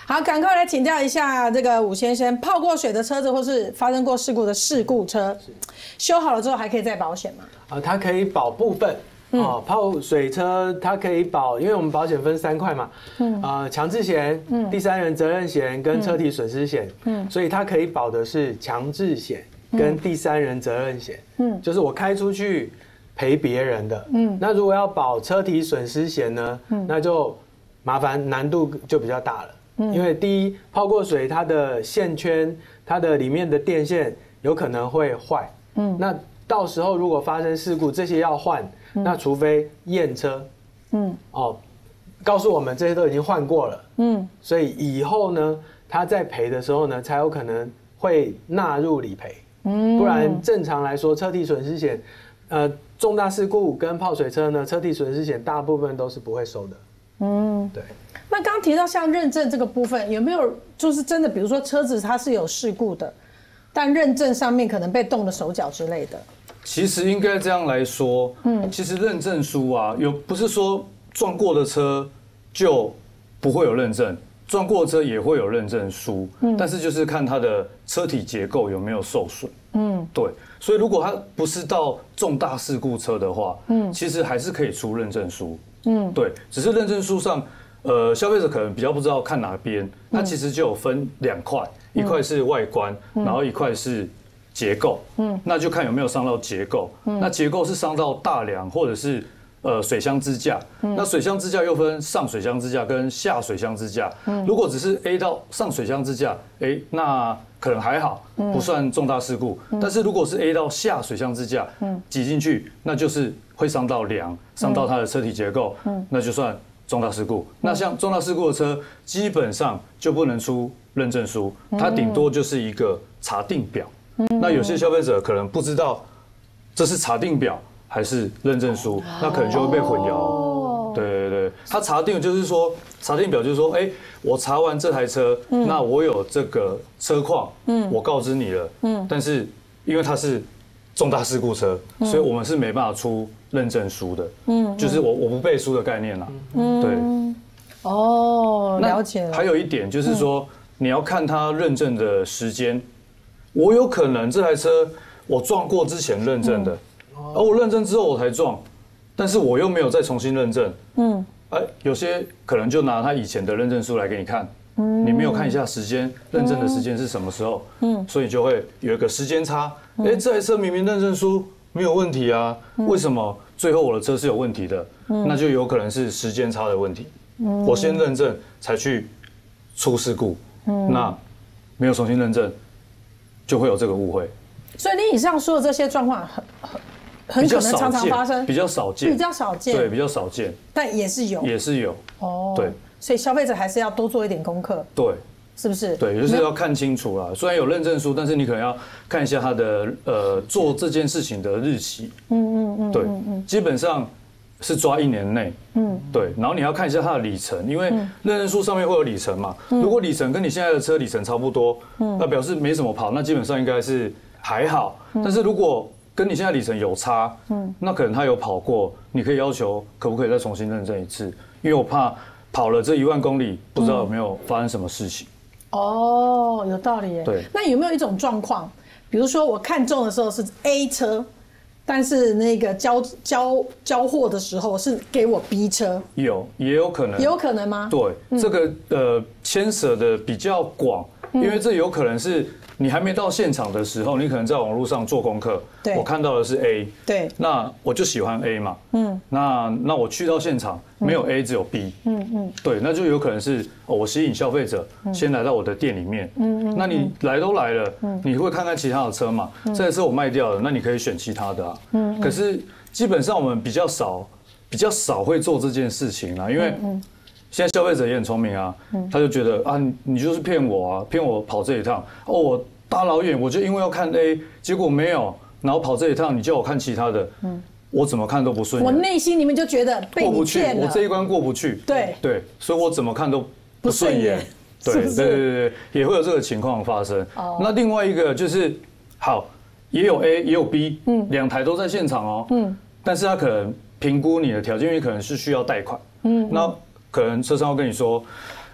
好，赶快来请教一下这个武先生，泡过水的车子或是发生过事故的事故车，修好了之后还可以再保险吗？ 它可以保部分。泡水车它可以保，因为我们保险分3块嘛，强制险、第三人责任险跟车体损失险，所以它可以保的是强制险跟第三人责任险，就是我开出去赔别人的，那如果要保车体损失险呢，那就麻烦难度就比较大了，因为第一泡过水它的线圈、它的里面的电线有可能会坏，那到时候如果发生事故，这些要换。那除非验车，告诉我们这些都已经换过了，所以以后呢，他在赔的时候呢，才有可能会纳入理赔，不然正常来说，车体损失险，重大事故跟泡水车呢，车体损失险大部分都是不会收的，对。 那刚提到像认证这个部分，有没有就是真的，比如说车子它是有事故的，但认证上面可能被动了手脚之类的？ 其实应该这样来说，其实认证书啊，不是说撞过的车就不会有认证，撞过的车也会有认证书，但是就是看它的车体结构有没有受损，对，所以如果它不是到重大事故车的话，其实还是可以出认证书，对，只是认证书上，消费者可能比较不知道看哪边，它其实就有分2块，一块是外观，然后一块是结构，那就看有没有伤到结构。那结构是伤到大梁或者是水箱支架，那水箱支架又分上水箱支架跟下水箱支架。如果只是 A 到上水箱支架，那可能还好，不算重大事故。但是如果是 A 到下水箱支架，挤进去，那就是会伤到梁，伤到它的车体结构，那就算重大事故。那像重大事故的车，基本上就不能出认证书，它顶多就是一个查定表。那有些消费者可能不知道这是查定表还是认证书，那可能就会被混淆。对，他查定就是说，查定表就是说，我查完这台车，那我有这个车况，我告知你了，但是因为它是重大事故车，所以我们是没办法出认证书的，就是我不背书的概念啦。对， 了解了。 还有一点就是说，你要看它认证的时间。我有可能这台车我撞过之前认证的，而我认证之后我才撞，但是我又没有再重新认证。有些可能就拿他以前的认证书来给你看，你没有看一下时间，认证的时间是什么时候，所以就会有一个时间差。这台车明明认证书没有问题啊，为什么最后我的车是有问题的？那就有可能是时间差的问题。我先认证才去出事故，那没有重新认证，就会有这个误会。 所以你以上说的这些状况很可能常常发生， 比较少见，对，比较少见， 但也是有，对，所以消费者还是要多做一点功课， 对， 是不是？ 对，就是要看清楚啦。虽然有认证书，但是你可能要看一下他的做这件事情的日期，对，基本上是抓1年内，对，然后你要看一下它的里程，因为认证书上面会有里程嘛，如果里程跟你现在的车里程差不多，那表示没什么跑，那基本上应该是还好，但是如果跟你现在里程有差，那可能他有跑过，你可以要求可不可以再重新认证一次，因为我怕跑了这1万公里，不知道有没有发生什么事情。 有道理耶。 对， 那有没有一种状况，比如说我看中的时候是 A 车，但是那个交货的时候是给我 B 车？ 也有可能。 也有可能吗？ 对，这个牵涉的比较广，因为这有可能是你还没到现场的时候，你可能在网络上做功课，我看到的是 A， 对， 那我就喜欢 A 嘛，那我去到现场没有 A 只有 B，对，那就有可能是我吸引消费者先来到我的店里面，那你来都来了，你会看看其他的车嘛，这台车我卖掉了，那你可以选其他的啊，可是基本上我们比较少会做这件事情啊，因为现在消费者也很聪明啊，他就觉得啊，你就是骗我跑这一趟，我大老远我就因为要看 A， 结果没有，然后跑这一趟你叫我看其他的，我怎么看都不顺眼， 我内心里面就觉得被你骗了， 我这一关过不去，对，所以我怎么看都不顺眼，对，也会有这个情况发生。那另外一个就是好，也有 A 也有 B， 2台都在现场哦，但是他可能评估你的条件，因为可能是需要贷款，那可能车商会跟你说，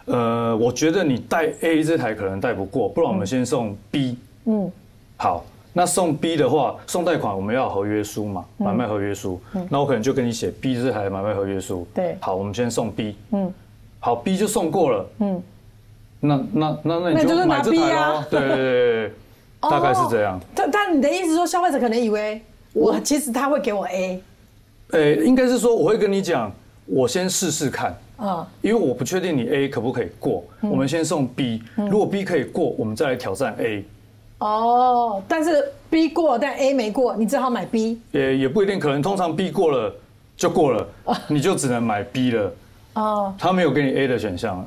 我觉得你贷 A 这台可能贷不过，不然我们先送 B。好，那送 B 的话，送贷款我们要有合约书嘛，买卖合约书。那我可能就跟你写 B 这台买卖合约书。 对， 好，我们先送 B。好 ，B 就送过了。那你就买这台咯。对，大概是这样。 但你的意思说，消费者可能以为其实他会给我 A。 应该是说我会跟你讲，我先试试看。因为我不确定你 A 可不可以过，我们先送 B。如果 B 可以过，我们再来挑战 A。 但是 B 过，但 A 没过，你只好买 B。 也不一定，可能通常 B 过了就过了，你就只能买 B 了。他没有给你 A 的选项了。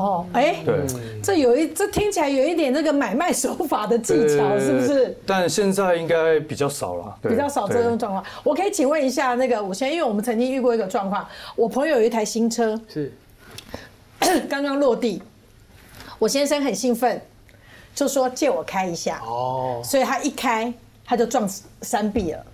对，这听起来有一点那个买卖手法的技巧，是不是？ 但现在应该比较少了， 比较少这种状况。我可以请问一下那个武先，因为我们曾经遇过一个状况，我朋友有一台新车， 是刚刚落地，我先生很兴奋，就说借我开一下。所以他一开他就撞山壁了。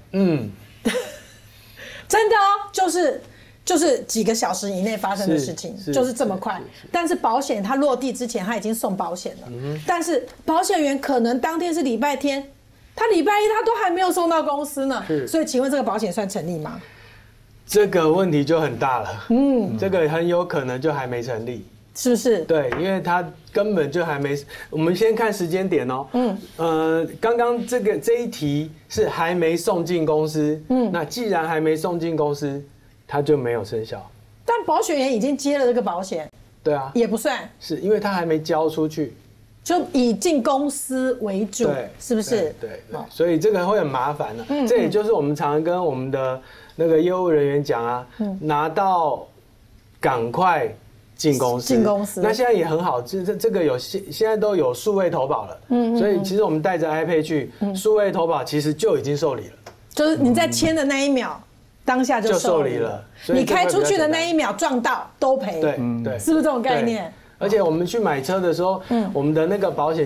真的就是几个小时以内发生的事情，就是这么快。但是保险它落地之前他已经送保险了，但是保险员可能当天是礼拜天，他礼拜一他都还没有送到公司呢。所以请问这个保险算成立吗？ 这个问题就很大了。这个很有可能就还没成立， 是不是？ 对，因为他根本就还没。我们先看时间点哦。刚刚这一题是还没送进公司。那既然还没送进公司，它就没有生效。 但保险员已经接了这个保险。对啊，也不算， 是因为他还没交出去， 就以进公司为主，是不是？ 对，所以这个会很麻烦的。这也就是我们常常跟我们的那个业务人员讲啊，拿到赶快进公司。进公司。那现在也很好，这个现在都有数位投保了。所以其实我们带着 iPad 去，数位投保其实就已经受理了。 就是你在签的那一秒。当下就受理了，你开出去的那一秒撞到都赔， 对， 是不是这种概念？ 而且我们去买车的时候，我们的那个保险